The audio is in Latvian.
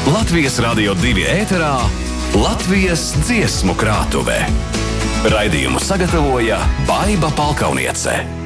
Latvijas Radio 2 ēterā Latvijas dziesmu krātuvē. Raidījumu sagatavoja Baiba Palkauniece.